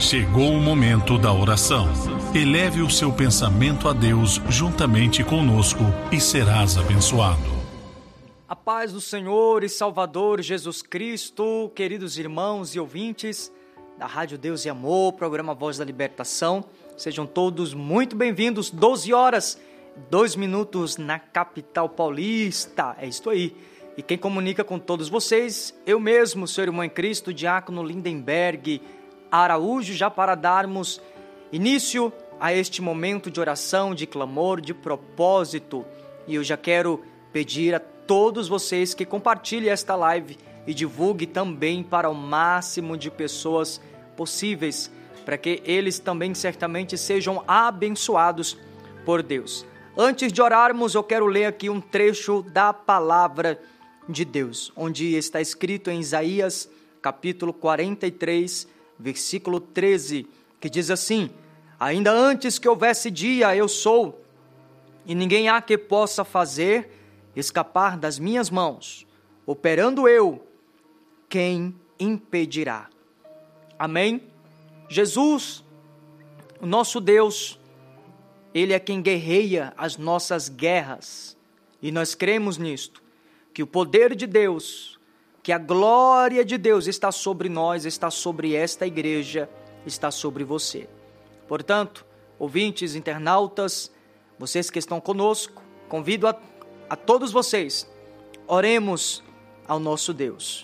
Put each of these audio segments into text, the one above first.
Chegou o momento da oração. Eleve o seu pensamento a Deus juntamente conosco e serás abençoado. A paz do Senhor e Salvador Jesus Cristo, queridos irmãos e ouvintes da Rádio Deus e Amor, programa Voz da Libertação, sejam todos muito bem-vindos. 12 horas, 2 minutos na capital paulista, é isso aí. E quem comunica com todos vocês, eu mesmo, seu irmão em Cristo, Diácono Lindenberg Araújo, já para darmos início a este momento de oração, de clamor, de propósito. E eu já quero pedir a todos vocês que compartilhem esta live e divulgue também para o máximo de pessoas possíveis, para que eles também certamente sejam abençoados por Deus. Antes de orarmos, eu quero ler aqui um trecho da palavra de Deus, onde está escrito em Isaías, capítulo 43, versículo 13, que diz assim: ainda antes que houvesse dia, eu sou, e ninguém há que possa fazer escapar das minhas mãos. Operando eu, quem impedirá? Amém? Jesus, o nosso Deus, Ele é quem guerreia as nossas guerras. E nós cremos nisto, que o poder de Deus, que a glória de Deus está sobre nós, está sobre esta igreja, está sobre você. Portanto, ouvintes, internautas, vocês que estão conosco, convido a todos vocês, oremos ao nosso Deus.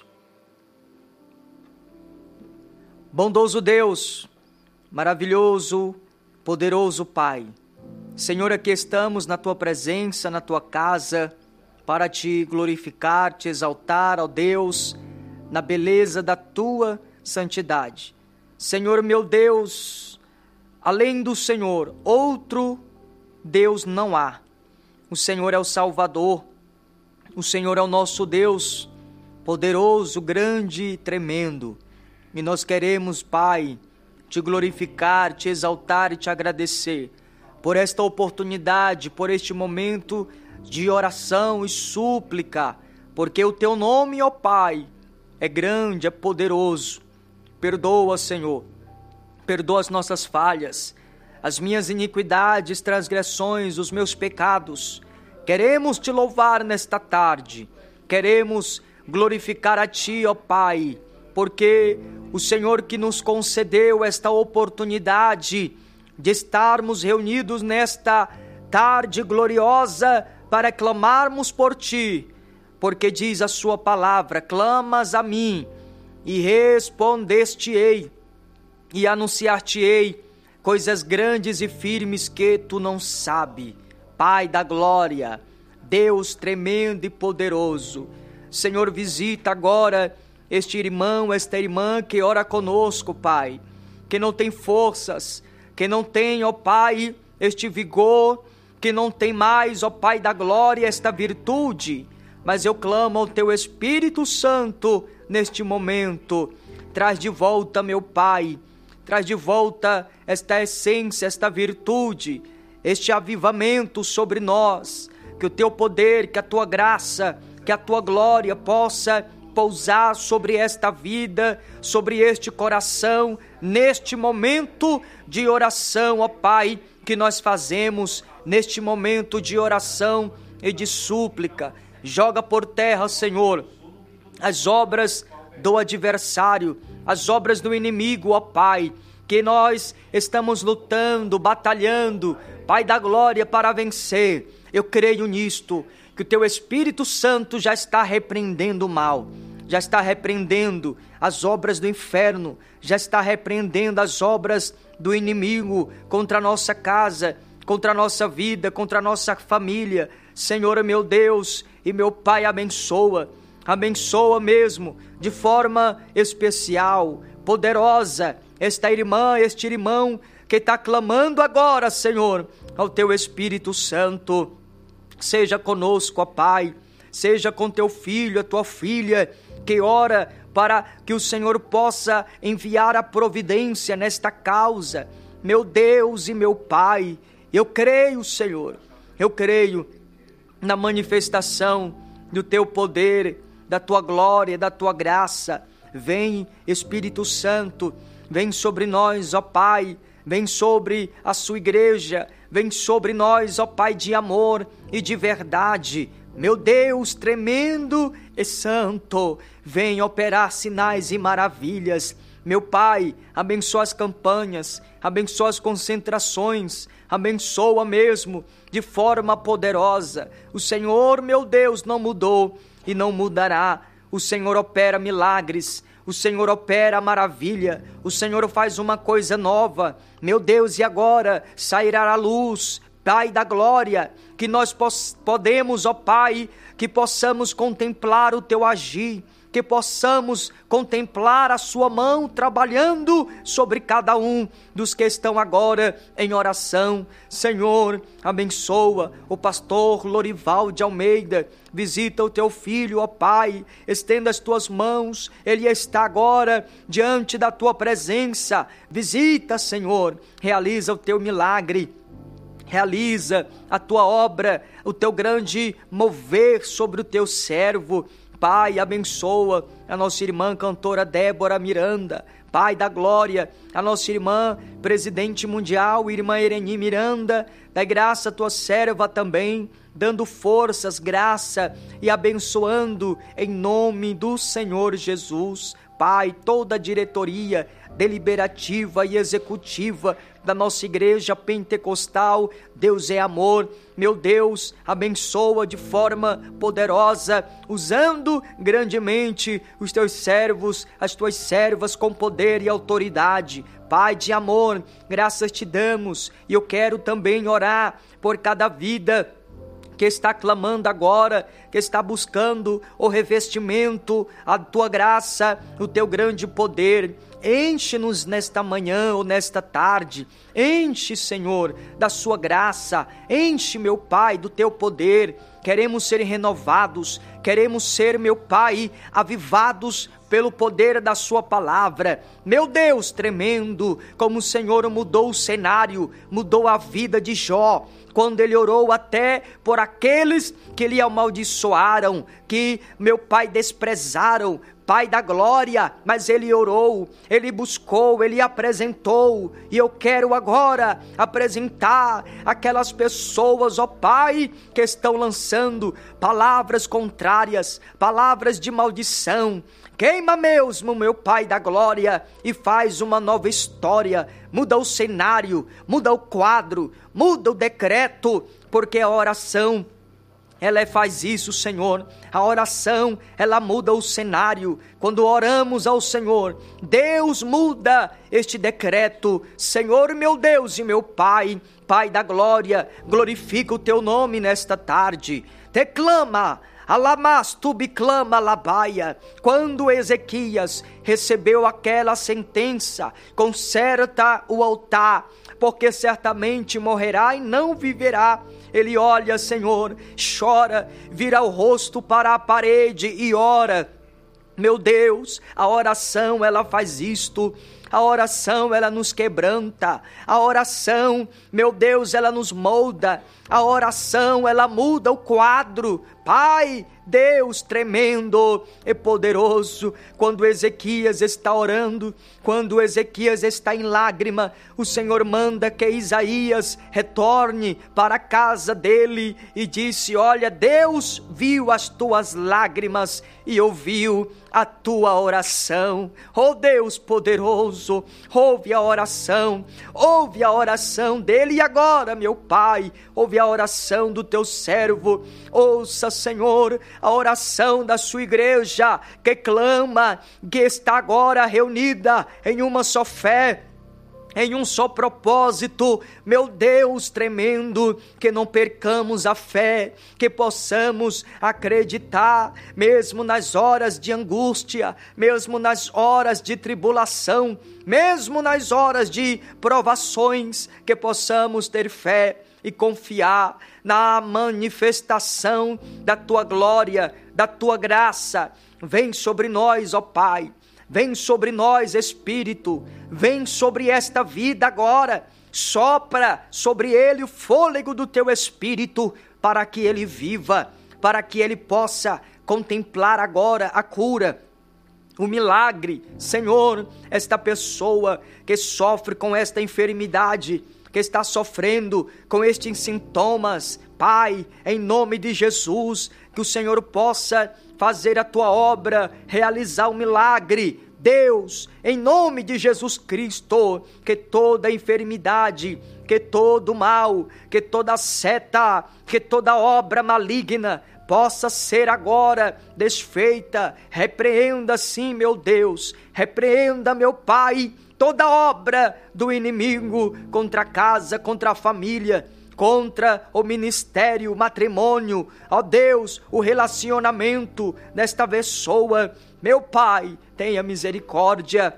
Bondoso Deus, maravilhoso, poderoso Pai, Senhor, aqui estamos na Tua presença, na Tua casa, para Te glorificar, Te exaltar, ó Deus, na beleza da Tua santidade. Senhor meu Deus, além do Senhor, outro Deus não há. O Senhor é o Salvador, o Senhor é o nosso Deus, poderoso, grande e tremendo. E nós queremos, Pai, Te glorificar, Te exaltar e Te agradecer por esta oportunidade, por este momento de oração e súplica, porque o Teu nome, ó Pai, é grande, é poderoso. Perdoa, Senhor, perdoa as nossas falhas, as minhas iniquidades, transgressões, os meus pecados. Queremos Te louvar nesta tarde, queremos glorificar a Ti, ó Pai, porque o Senhor que nos concedeu esta oportunidade de estarmos reunidos nesta tarde gloriosa para clamarmos por Ti, porque diz a Sua palavra: clamas a mim e respondeste-ei e anunciar-te-ei coisas grandes e firmes que Tu não sabe. Pai da glória, Deus tremendo e poderoso, Senhor, visita agora este irmão, esta irmã que ora conosco, Pai, que não tem forças, que não tem, ó Pai, este vigor, que não tem mais, ó Pai da glória, esta virtude, mas eu clamo ao Teu Espírito Santo neste momento. Traz de volta, meu Pai, traz de volta esta essência, esta virtude, este avivamento sobre nós, que o Teu poder, que a Tua graça, que a Tua glória possa pousar sobre esta vida, sobre este coração, neste momento de oração, ó Pai, que nós fazemos, neste momento de oração e de súplica. Joga por terra, Senhor, as obras do adversário, as obras do inimigo, ó Pai, que nós estamos lutando, batalhando, Pai da glória, para vencer. Eu creio nisto, que o Teu Espírito Santo já está repreendendo o mal, já está repreendendo as obras do inferno, já está repreendendo as obras do inimigo contra a nossa casa, contra a nossa vida, contra a nossa família. Senhor, meu Deus e meu Pai, abençoa mesmo, de forma especial, poderosa, esta irmã, este irmão que está clamando agora, Senhor, ao Teu Espírito Santo. Seja conosco, ó Pai, seja com Teu filho, a Tua filha, que ora para que o Senhor possa enviar a providência nesta causa. Meu Deus e meu Pai, eu creio, Senhor, eu creio na manifestação do Teu poder, da Tua glória, da Tua graça. Vem, Espírito Santo, vem sobre nós, ó Pai, vem sobre a sua igreja, vem sobre nós, ó Pai de amor e de verdade. Meu Deus tremendo e santo, vem operar sinais e maravilhas. Meu Pai, abençoa as campanhas, abençoa as concentrações, abençoa mesmo de forma poderosa. O Senhor, meu Deus, não mudou e não mudará. O Senhor opera milagres, o Senhor opera maravilha, o Senhor faz uma coisa nova. Meu Deus, e agora sairá a luz, Pai da glória, que nós podemos, ó Pai, que possamos contemplar o Teu agir, que possamos contemplar a sua mão trabalhando sobre cada um dos que estão agora em oração. Senhor, abençoa o pastor Lorival de Almeida, visita o teu filho, ó Pai, estenda as tuas mãos, ele está agora diante da tua presença. Visita, Senhor, realiza o teu milagre, realiza a tua obra, o teu grande mover sobre o teu servo. Pai, abençoa a nossa irmã cantora Débora Miranda. Pai da glória, a nossa irmã presidente mundial, irmã Ereni Miranda. Dá graça a tua serva também, dando forças, graça e abençoando em nome do Senhor Jesus. Pai, toda a diretoria deliberativa e executiva da nossa igreja pentecostal, Deus é amor, meu Deus, abençoa de forma poderosa, usando grandemente os teus servos, as tuas servas com poder e autoridade. Pai de amor, graças te damos, e eu quero também orar por cada vida que está clamando agora, que está buscando o revestimento, a tua graça, o teu grande poder. Enche-nos nesta manhã ou nesta tarde, enche, Senhor, da sua graça, enche, meu Pai, do teu poder. Queremos ser renovados, queremos ser, meu Pai, avivados pelo poder da sua palavra. Meu Deus, tremendo, como o Senhor mudou o cenário, mudou a vida de Jó, quando ele orou até por aqueles que lhe amaldiçoaram, que, meu Pai, desprezaram. Pai da glória, mas ele orou, ele buscou, ele apresentou, e eu quero agora apresentar aquelas pessoas, ó Pai, que estão lançando palavras contrárias, palavras de maldição. Queima mesmo, meu Pai da glória, e faz uma nova história, muda o cenário, muda o quadro, muda o decreto, porque a oração, ela faz isso, Senhor. A oração, ela muda o cenário. Quando oramos ao Senhor, Deus muda este decreto. Senhor, meu Deus e meu Pai, Pai da glória, glorifica o teu nome nesta tarde. Te clama, alamas tu biclama labaia. Quando Ezequias recebeu aquela sentença, conserta o altar, porque certamente morrerá e não viverá. Ele olha, Senhor, chora, vira o rosto para a parede e ora. Meu Deus, a oração, ela faz isto. A oração, ela nos quebranta. A oração, meu Deus, ela nos molda. A oração, ela muda o quadro. Pai, Deus tremendo e poderoso, quando Ezequias está orando, quando Ezequias está em lágrima, o Senhor manda que Isaías retorne para a casa dele e disse: olha, Deus viu as tuas lágrimas e ouviu a tua oração. Oh Deus poderoso, ouve a oração dele. E agora, meu Pai, ouve a oração do teu servo. Ouça, Senhor, a oração da sua igreja que clama, que está agora reunida em uma só fé, em um só propósito. Meu Deus tremendo, que não percamos a fé, que possamos acreditar, mesmo nas horas de angústia, mesmo nas horas de tribulação, mesmo nas horas de provações, que possamos ter fé e confiar na manifestação da tua glória, da tua graça. Vem sobre nós, ó Pai. Vem sobre nós, Espírito, vem sobre esta vida agora, sopra sobre ele o fôlego do teu Espírito, para que ele viva, para que ele possa contemplar agora a cura, o milagre. Senhor, esta pessoa que sofre com esta enfermidade, que está sofrendo com estes sintomas, Pai, em nome de Jesus, que o Senhor possa fazer a tua obra, realizar o milagre. Deus, em nome de Jesus Cristo, que toda enfermidade, que todo mal, que toda seta, que toda obra maligna possa ser agora desfeita. Repreenda sim, meu Deus, repreenda, meu Pai, toda obra do inimigo contra a casa, contra a família, contra o ministério, o matrimônio, ó Deus, o relacionamento desta pessoa. Meu Pai, tenha misericórdia,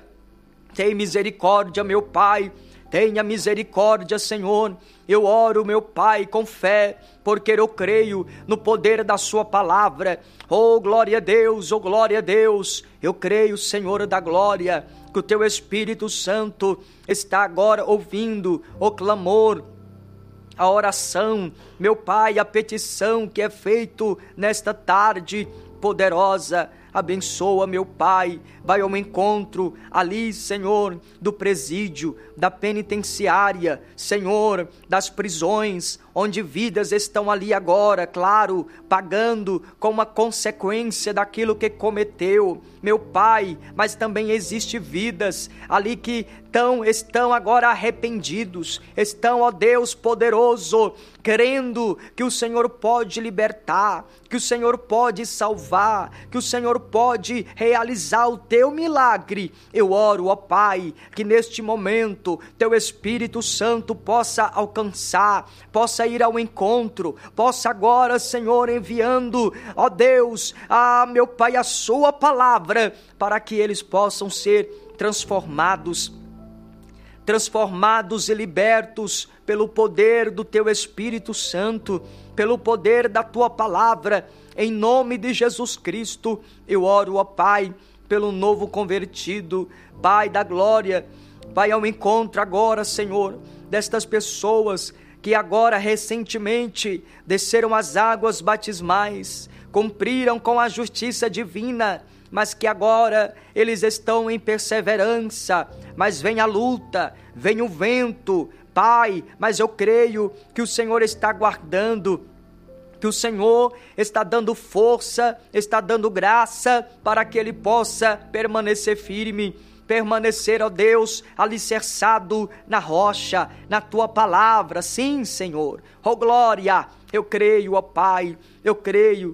meu Pai, tenha misericórdia, Senhor. Eu oro, meu Pai, com fé, porque eu creio no poder da sua palavra. Oh, glória a Deus, oh, glória a Deus. Eu creio, Senhor da glória, que o teu Espírito Santo está agora ouvindo o clamor, a oração, meu Pai, a petição que é feito nesta tarde poderosa. Abençoa, meu Pai, vai ao encontro ali, Senhor, do presídio, da penitenciária, Senhor, das prisões, onde vidas estão ali agora, claro, pagando com uma consequência daquilo que cometeu, meu Pai, mas também existe vidas ali que estão agora arrependidos, estão, ó Deus poderoso, crendo que o Senhor pode libertar, que o Senhor pode salvar, que o Senhor pode realizar o teu milagre. Eu oro, ó Pai, que neste momento teu Espírito Santo possa alcançar, possa ir ao encontro, possa agora, Senhor, enviando, ó Deus, meu Pai, a sua palavra, para que eles possam ser transformados e libertos pelo poder do teu Espírito Santo, pelo poder da tua palavra. Em nome de Jesus Cristo, eu oro, ó Pai, pelo novo convertido. Pai da glória, vai ao encontro agora, Senhor, destas pessoas que agora recentemente desceram as águas batismais, cumpriram com a justiça divina, mas que agora eles estão em perseverança, mas vem a luta, vem o vento, Pai, mas eu creio que o Senhor está guardando, que o Senhor está dando força, está dando graça, para que ele possa permanecer firme, permanecer, ó Deus, alicerçado na rocha, na tua palavra. Sim, Senhor, ó glória. Eu creio, ó Pai, eu creio,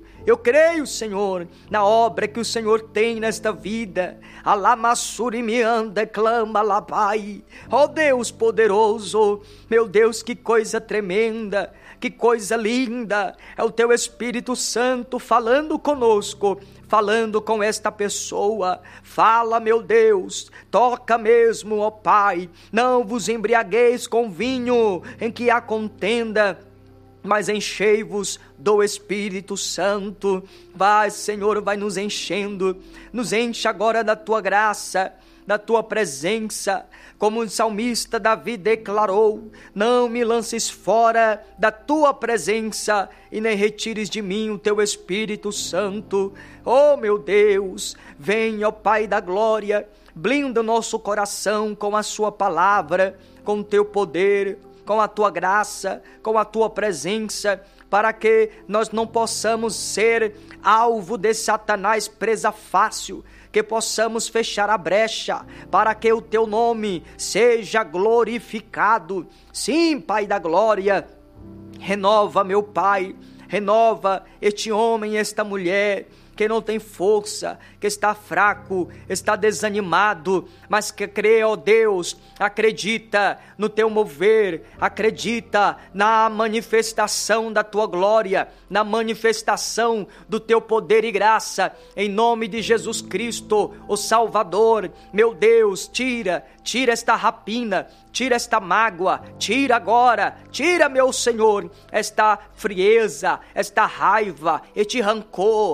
Senhor, na obra que o Senhor tem nesta vida. Alamassuri me anda, clama lá, Pai. Ó Deus poderoso, meu Deus, que coisa tremenda, que coisa linda. É o teu Espírito Santo falando conosco, falando com esta pessoa. Fala, meu Deus, toca mesmo, ó Pai. Não vos embriagueis com vinho em que há contenda, mas enchei-vos do Espírito Santo. Vai, Senhor, vai nos enchendo, nos enche agora da tua graça, da tua presença, como o salmista Davi declarou: não me lances fora da tua presença e nem retires de mim o teu Espírito Santo. Oh, meu Deus, vem, ó Pai da glória, blinda o nosso coração com a sua palavra, com o teu poder, com a tua graça, com a tua presença, para que nós não possamos ser alvo de Satanás, presa fácil, que possamos fechar a brecha, para que o teu nome seja glorificado. Sim, Pai da glória, renova, meu Pai, renova este homem, esta mulher, que não tem força, que está fraco, está desanimado, mas que crê, ó Deus, acredita no teu mover, acredita na manifestação da tua glória, na manifestação do teu poder e graça, em nome de Jesus Cristo, o Salvador. Meu Deus, tira esta rapina, tira esta mágoa, tira agora, tira, meu Senhor, esta frieza, esta raiva, este rancor, Pai.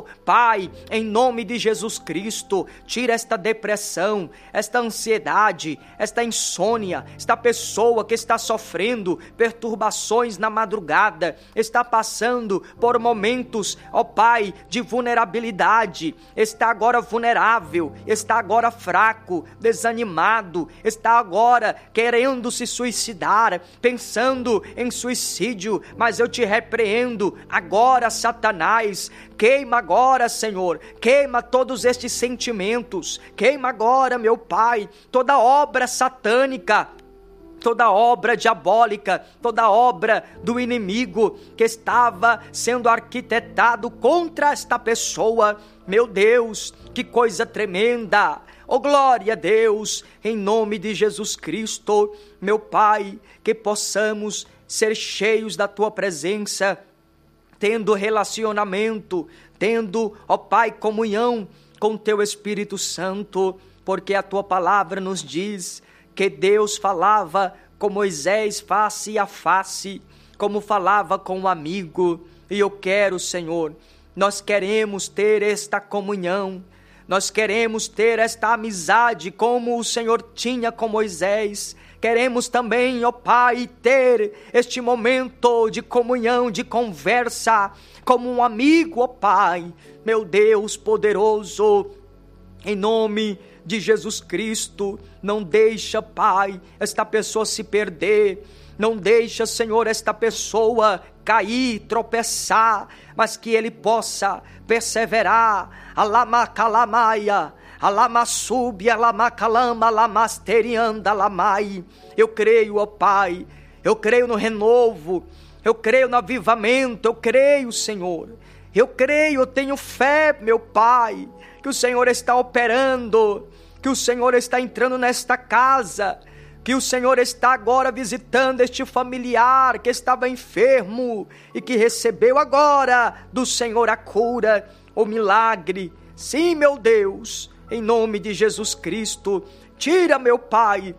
Pai, em nome de Jesus Cristo, tira esta depressão, esta ansiedade, esta insônia, esta pessoa que está sofrendo perturbações na madrugada, está passando por momentos, ó Pai, de vulnerabilidade, está agora vulnerável, está agora fraco, desanimado, está agora querendo se suicidar, pensando em suicídio, mas eu te repreendo agora, Satanás, queima agora, Senhor, queima todos estes sentimentos, queima agora, meu Pai, toda obra satânica, toda obra diabólica, toda obra do inimigo que estava sendo arquitetado contra esta pessoa. Meu Deus, que coisa tremenda! Oh, glória a Deus, em nome de Jesus Cristo, meu Pai, que possamos ser cheios da Tua presença, tendo relacionamento, tendo, ó Pai, comunhão com Teu Espírito Santo, porque a Tua palavra nos diz que Deus falava com Moisés face a face, como falava com um amigo. E eu quero, Senhor, nós queremos ter esta comunhão, nós queremos ter esta amizade como o Senhor tinha com Moisés. Queremos também, ó Pai, ter este momento de comunhão, de conversa, como um amigo, ó Pai, meu Deus poderoso, em nome de Jesus Cristo. Não deixa, Pai, esta pessoa se perder, não deixa, Senhor, esta pessoa cair, tropeçar, mas que ele possa perseverar. Alamakalamaia, alamassub, alamakalama, alamasterianda, alamai. Eu creio, ó Pai, eu creio no renovo, eu creio no avivamento, eu creio, Senhor, eu creio, eu tenho fé, meu Pai, que o Senhor está operando, que o Senhor está entrando nesta casa, que o Senhor está agora visitando este familiar que estava enfermo e que recebeu agora do Senhor a cura, o milagre. Sim, meu Deus, em nome de Jesus Cristo, tira, meu Pai,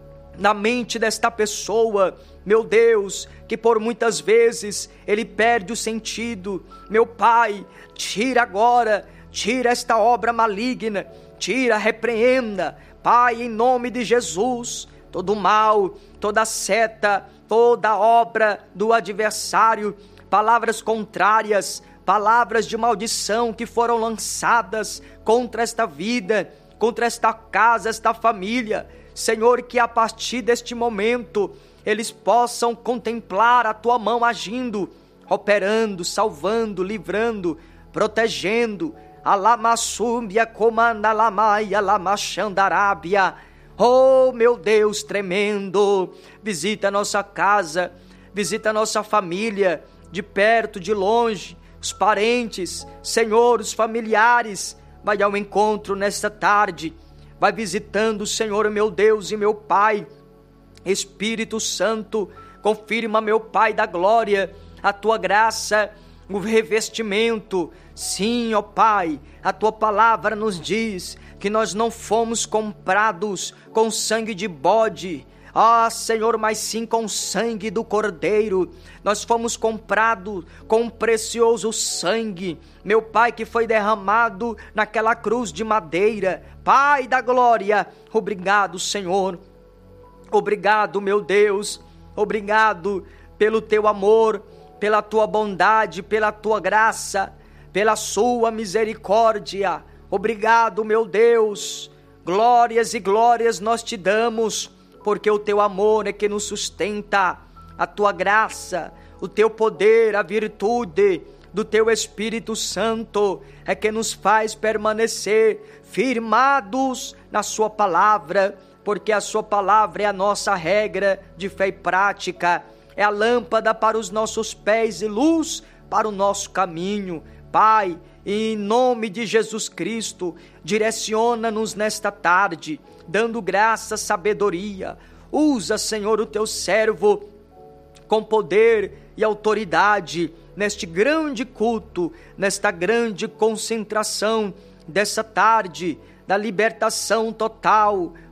na mente desta pessoa, meu Deus, que por muitas vezes ele perde o sentido. Meu Pai, tira agora, tira esta obra maligna, tira, repreenda, Pai, em nome de Jesus, todo mal, toda seta, toda obra do adversário, palavras contrárias, palavras de maldição que foram lançadas contra esta vida, contra esta casa, esta família. Senhor, que a partir deste momento eles possam contemplar a Tua mão agindo, operando, salvando, livrando, protegendo. Alamassúmbia, comanda lamaia, lamachandarábia. Oh, meu Deus tremendo, visita a nossa casa, visita a nossa família, de perto, de longe, os parentes, Senhor, os familiares. Vai ao encontro nesta tarde, vai visitando, Senhor, meu Deus e meu Pai. Espírito Santo, confirma, meu Pai da glória, a Tua graça, o revestimento. Sim, ó Pai, a Tua palavra nos diz que nós não fomos comprados com sangue de bode, Senhor, mas sim com sangue do Cordeiro. Nós fomos comprados com um precioso sangue, meu Pai, que foi derramado naquela cruz de madeira. Pai da glória, obrigado, Senhor, obrigado, meu Deus, obrigado pelo Teu amor, pela Tua bondade, pela Tua graça, pela Sua misericórdia. Obrigado, meu Deus, glórias e glórias nós Te damos, porque o Teu amor é que nos sustenta, a Tua graça, o Teu poder, a virtude do Teu Espírito Santo é que nos faz permanecer firmados na Sua palavra, porque a Sua palavra é a nossa regra de fé e prática, é a lâmpada para os nossos pés e luz para o nosso caminho. Pai, em nome de Jesus Cristo, direciona-nos nesta tarde, dando graça, sabedoria. Usa, Senhor, o Teu servo com poder e autoridade neste grande culto, nesta grande concentração dessa tarde da libertação total.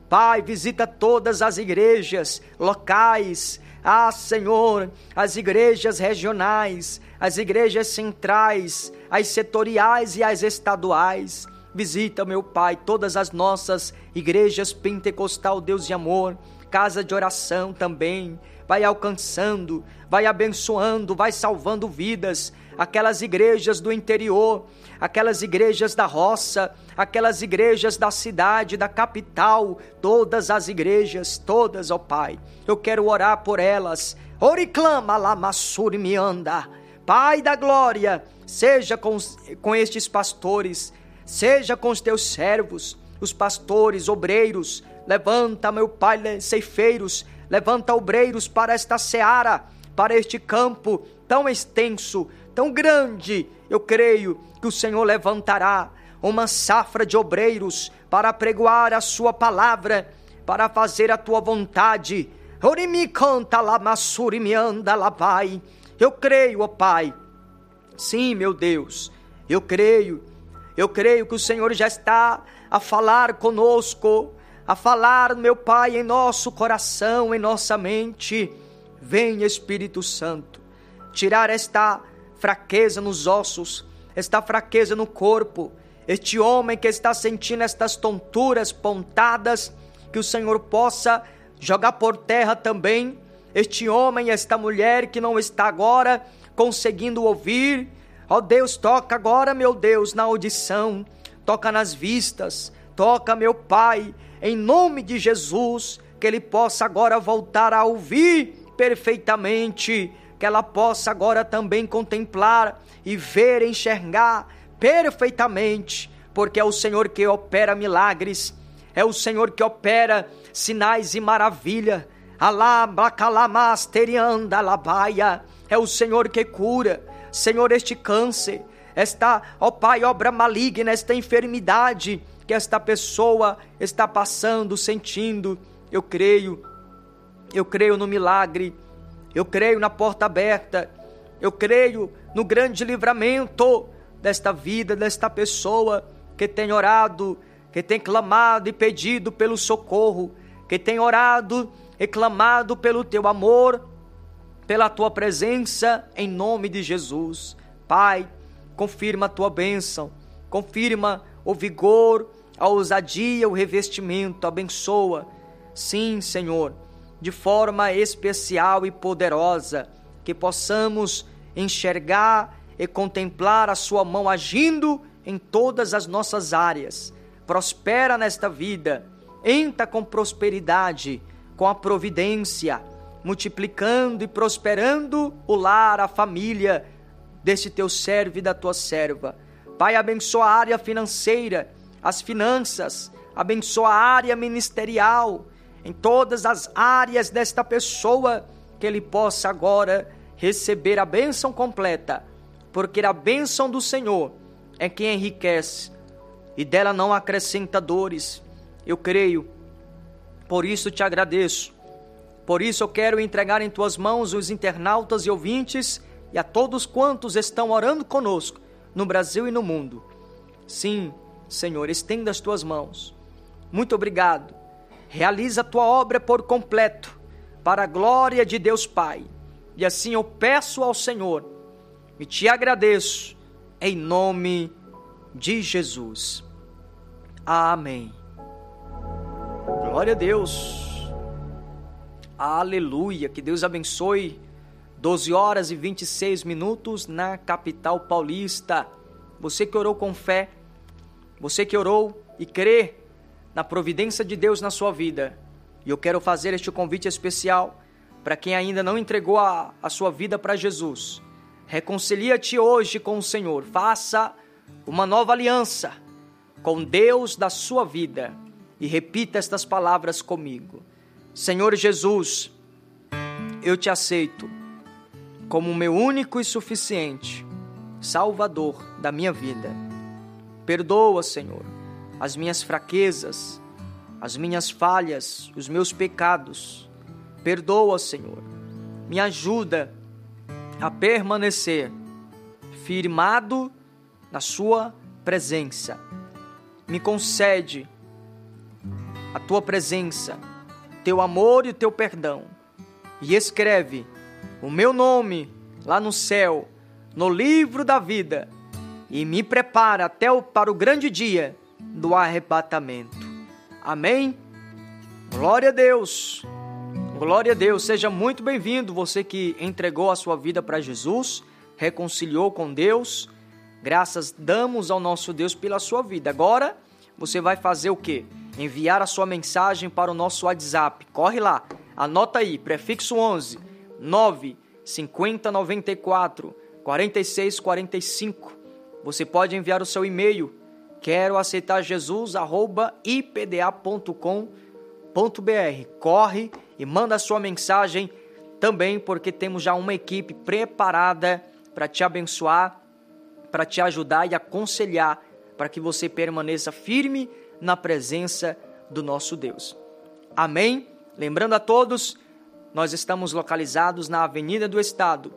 Pai, visita todas as igrejas locais, Senhor, as igrejas regionais, as igrejas centrais, as setoriais e as estaduais. Visita, meu Pai, todas as nossas igrejas pentecostal, Deus de amor, casa de oração também. Vai alcançando, vai abençoando, vai salvando vidas. Aquelas igrejas do interior, aquelas igrejas da roça, aquelas igrejas da cidade, da capital, todas as igrejas, todas, ó Pai. Eu quero orar por elas. Oriclama lamassuri me anda. Pai da glória, seja com estes pastores, seja com os teus servos, os pastores, obreiros. Levanta, meu Pai, ceifeiros, levanta obreiros para esta seara, para este campo tão extenso, tão grande. Eu creio que o Senhor levantará uma safra de obreiros para pregoar a sua palavra, para fazer a tua vontade. Orimi canta lá, massuri me anda lá, Pai. Eu creio, ó Pai. Sim, meu Deus, eu creio que o Senhor já está a falar conosco, a falar, meu Pai, em nosso coração, em nossa mente. Vem, Espírito Santo, tirar esta fraqueza nos ossos, esta fraqueza no corpo, este homem que está sentindo estas tonturas, pontadas, que o Senhor possa jogar por terra também, este homem, esta mulher que não está agora conseguindo ouvir. Ó Deus, toca agora, meu Deus, na audição, toca nas vistas, toca, meu Pai, em nome de Jesus, que ele possa agora voltar a ouvir perfeitamente, que ela possa agora também contemplar e ver, enxergar perfeitamente, porque é o Senhor que opera milagres, é o Senhor que opera sinais e maravilha. É o Senhor que cura, Senhor, este câncer, esta, ó Pai, obra maligna, esta enfermidade que esta pessoa está passando, sentindo. Eu creio no milagre, eu creio na porta aberta, eu creio no grande livramento desta vida, desta pessoa que tem orado, que tem clamado e pedido pelo socorro, que tem orado e clamado pelo teu amor, pela tua presença, em nome de Jesus. Pai, confirma a tua bênção, confirma o vigor, a ousadia, o revestimento, abençoa. Sim, Senhor, de forma especial e poderosa, que possamos enxergar e contemplar a sua mão agindo em todas as nossas áreas. Prospera nesta vida, entra com prosperidade, com a providência, multiplicando e prosperando o lar, a família desse teu servo e da tua serva. Pai, abençoa a área financeira, as finanças, abençoa a área ministerial, em todas as áreas desta pessoa, que ele possa agora receber a bênção completa, porque a bênção do Senhor é quem enriquece, e dela não acrescenta dores. Eu creio, por isso te agradeço, por isso eu quero entregar em tuas mãos os internautas e ouvintes, e a todos quantos estão orando conosco, no Brasil e no mundo. Sim, Senhor, estenda as tuas mãos. Muito obrigado. Realiza a tua obra por completo, para a glória de Deus Pai. E assim eu peço ao Senhor, e te agradeço, em nome de Jesus. Amém. Glória a Deus. Aleluia. Que Deus abençoe. 12h26 na capital paulista. Você que orou com fé, você que orou e crê na providência de Deus na sua vida. E eu quero fazer este convite especial para quem ainda não entregou a sua vida para Jesus. Reconcilia-te hoje com o Senhor. Faça uma nova aliança com Deus da sua vida. E repita estas palavras comigo. Senhor Jesus, eu te aceito como o meu único e suficiente Salvador da minha vida. Perdoa, Senhor, as minhas fraquezas, as minhas falhas, os meus pecados. Perdoa, Senhor. Me ajuda a permanecer firmado na sua presença. Me concede a tua presença, teu amor e o teu perdão. E escreve o meu nome lá no céu, no livro da vida, e me prepara para o grande dia do arrebatamento. Amém? Glória a Deus! Glória a Deus! Seja muito bem-vindo, você que entregou a sua vida para Jesus, reconciliou com Deus. Graças damos ao nosso Deus pela sua vida. Agora, você vai fazer o quê? Enviar a sua mensagem para o nosso WhatsApp. Corre lá, anota aí, prefixo 11 9 50 94 46 45. Você pode enviar o seu e-mail, quero aceitar jesus@ipda.com.br. Corre e manda a sua mensagem também, porque temos já uma equipe preparada para te abençoar, para te ajudar e aconselhar, para que você permaneça firme na presença do nosso Deus. Amém? Lembrando a todos, nós estamos localizados na Avenida do Estado,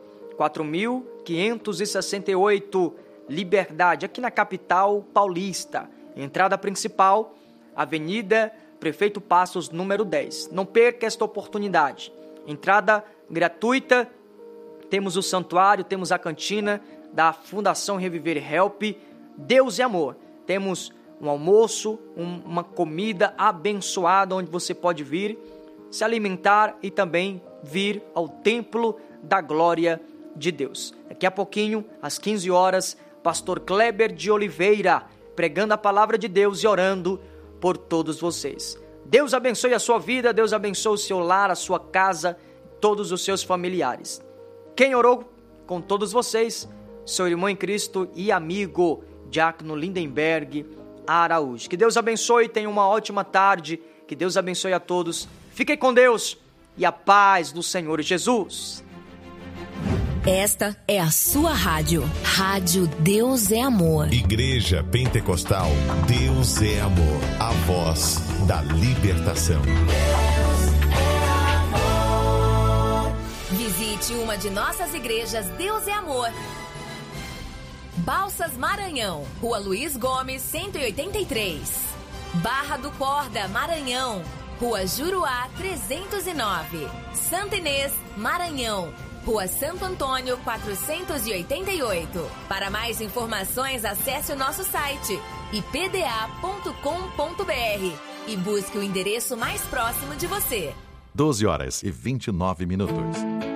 4.568, Liberdade, aqui na capital paulista. Entrada principal, Avenida Prefeito Passos, número 10. Não perca esta oportunidade. Entrada gratuita, temos o santuário, temos a cantina da Fundação Reviver Help, Deus e Amor. Temos um almoço, uma comida abençoada, onde você pode vir se alimentar e também vir ao Templo da Glória de Deus. Daqui a pouquinho, às 15 horas, Pastor Kleber de Oliveira, pregando a palavra de Deus e orando por todos vocês. Deus abençoe a sua vida, Deus abençoe o seu lar, a sua casa, todos os seus familiares. Quem orou com todos vocês, seu irmão em Cristo e amigo, Diácono Lindenberg Araújo. Que Deus abençoe, tenha uma ótima tarde, que Deus abençoe a todos. Fiquem com Deus e a paz do Senhor Jesus. Esta é a sua rádio. Rádio Deus é Amor. Igreja Pentecostal Deus é Amor. A voz da libertação. Deus é amor. Visite uma de nossas igrejas Deus é Amor. Balsas Maranhão, Rua Luiz Gomes, 183. Barra do Corda, Maranhão, Rua Juruá, 309. Santa Inês, Maranhão, Rua Santo Antônio, 488. Para mais informações, acesse o nosso site ipda.com.br e busque o endereço mais próximo de você. 12 horas e 29 minutos.